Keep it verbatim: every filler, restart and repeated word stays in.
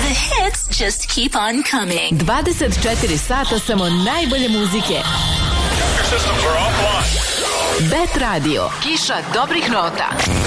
The hits just keep on coming. dvadeset četiri sata samo najbolje muzike. Bet Radio. Kiša dobrih nota.